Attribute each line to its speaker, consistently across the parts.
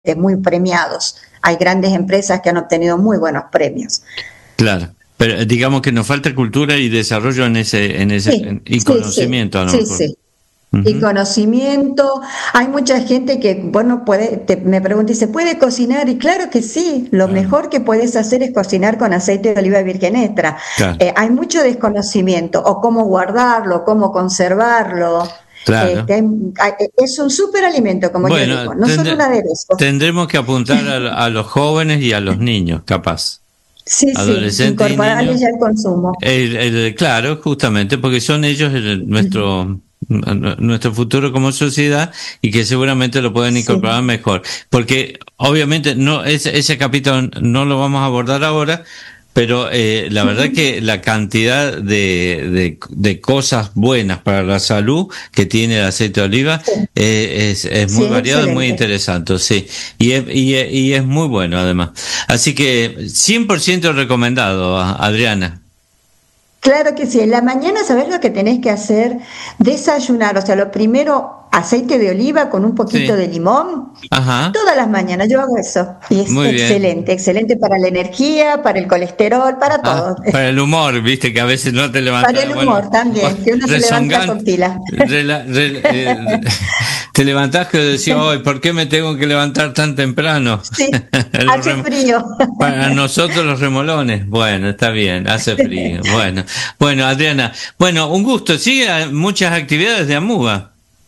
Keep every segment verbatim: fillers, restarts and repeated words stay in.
Speaker 1: muy premiados. Hay grandes empresas que han obtenido muy buenos premios.
Speaker 2: Claro, pero digamos que nos falta cultura y desarrollo en ese, en ese
Speaker 1: Sí,
Speaker 2: en, y
Speaker 1: sí,
Speaker 2: conocimiento,
Speaker 1: sí,
Speaker 2: a lo
Speaker 1: sí,
Speaker 2: mejor.
Speaker 1: sí.
Speaker 2: Uh-huh.
Speaker 1: Y conocimiento. Hay mucha gente que, bueno, puede, te, me pregunta, ¿se puede cocinar? Y claro que sí, lo
Speaker 2: Claro.
Speaker 1: mejor que puedes hacer es cocinar con aceite de oliva virgen extra.
Speaker 2: Claro.
Speaker 1: Eh, hay mucho desconocimiento, o cómo guardarlo, cómo conservarlo.
Speaker 2: Claro.
Speaker 1: Este, hay- hay- es un superalimento, como
Speaker 2: Bueno,
Speaker 1: yo digo, no
Speaker 2: tendré-
Speaker 1: solo un aderezo.
Speaker 2: tendremos que apuntar a, a los jóvenes y a los niños, capaz.
Speaker 1: Sí, sí,
Speaker 2: Adolescentes y
Speaker 1: incorporarles
Speaker 2: niños.
Speaker 1: ya el consumo.
Speaker 2: El, el- claro, justamente, porque son ellos el- nuestro nuestro futuro como sociedad y que seguramente lo pueden incorporar
Speaker 1: Sí.
Speaker 2: mejor. Porque obviamente no ese, ese capítulo no lo vamos a abordar ahora, pero eh, la verdad que la cantidad de, de, de cosas buenas para la salud que tiene el aceite de oliva
Speaker 1: Sí.
Speaker 2: eh, es, es
Speaker 1: Sí,
Speaker 2: muy
Speaker 1: es
Speaker 2: variado y muy
Speaker 1: excelente.
Speaker 2: interesante, sí. Y es, y, es- y es muy bueno además. Así que cien por ciento recomendado, Adriana.
Speaker 1: Claro que sí. En la mañana, ¿sabés lo que tenés que hacer? Desayunar. O sea, lo primero, aceite de oliva con un poquito
Speaker 2: Sí.
Speaker 1: de limón.
Speaker 2: Ajá.
Speaker 1: Todas las mañanas yo hago eso. Y es
Speaker 2: Muy bien.
Speaker 1: excelente, excelente para la energía, para el colesterol, para
Speaker 2: Ah,
Speaker 1: todo.
Speaker 2: para el humor, viste que a veces no te levantas.
Speaker 1: Para el
Speaker 2: bueno,
Speaker 1: humor también, que uno se levanta con pila.
Speaker 2: rela- re- eh, te levantás que decís, hoy, ¿por qué me tengo que levantar tan temprano?
Speaker 1: Sí,
Speaker 2: Los
Speaker 1: hace
Speaker 2: rem-
Speaker 1: frío.
Speaker 2: Para nosotros los remolones, bueno, está bien, hace frío, bueno. Bueno, Adriana, bueno, un gusto, sí, hay muchas actividades de AMUBA.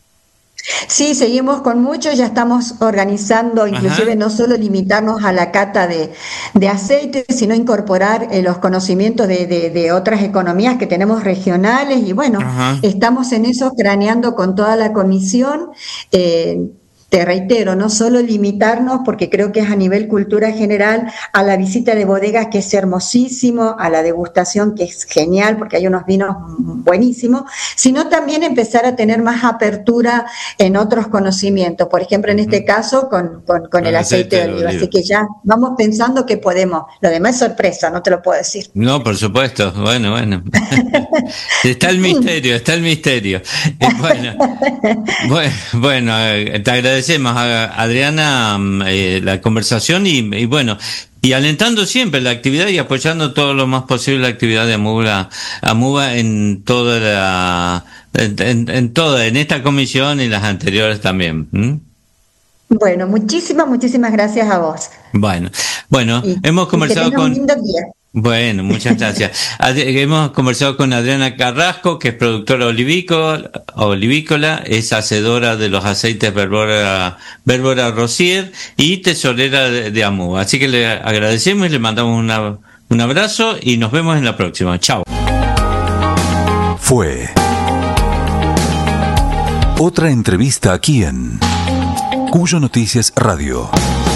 Speaker 1: Sí, seguimos con mucho, ya estamos organizando, inclusive
Speaker 2: Ajá.
Speaker 1: no solo limitarnos a la cata de, de aceite, sino incorporar eh, los conocimientos de, de- de otras economías que tenemos regionales y bueno,
Speaker 2: Ajá.
Speaker 1: estamos en eso craneando con toda la comisión. eh, Te reitero, no solo limitarnos, porque creo que es a nivel cultura general, a la visita de bodegas, que es hermosísimo, a la degustación, que es genial, porque hay unos vinos buenísimos, sino también empezar a tener más apertura en otros conocimientos, por ejemplo, en este caso, con, con, con el aceite de oliva. Así que ya vamos pensando que podemos. Lo demás es sorpresa, no te lo puedo decir.
Speaker 2: No, por supuesto, bueno, bueno. Está el misterio, está el misterio. Eh, Bueno, bueno, bueno, eh, te agradecemos, a- Adriana, mm, eh, la conversación y, y bueno, y alentando siempre la actividad y apoyando todo lo más posible la actividad de AMUBA, AMUBA en toda la, en, en, en toda, en esta comisión y las anteriores también. ¿m?
Speaker 1: Bueno, muchísimas, muchísimas gracias a vos.
Speaker 2: Bueno, bueno,
Speaker 1: Y,
Speaker 2: hemos
Speaker 1: y que
Speaker 2: conversado
Speaker 1: tengas un
Speaker 2: con.
Speaker 1: lindo día.
Speaker 2: Bueno, muchas gracias. Ad- Hemos conversado con Adriana Carrasco, que es productora olivícola, olivícola, es hacedora de los aceites Verbora, Verbora Rosier y tesorera de, de AMUBA. Así que le agradecemos y le mandamos una, un abrazo y nos vemos en la próxima. Chao.
Speaker 3: Fue otra entrevista aquí en Cuyo Noticias Radio.